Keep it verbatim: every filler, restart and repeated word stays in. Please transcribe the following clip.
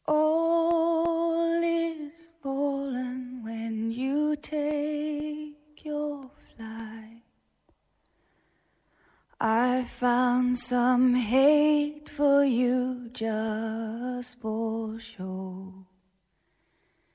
All is fallen when you take your flight. I found some hate for you just for show.